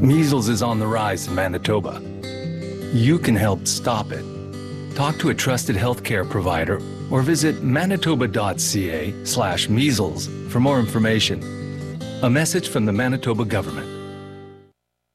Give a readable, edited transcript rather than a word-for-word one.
Measles is on the rise in Manitoba. You can help stop it. Talk to a trusted healthcare provider or visit manitoba.ca/measles for more information. A message from the Manitoba government.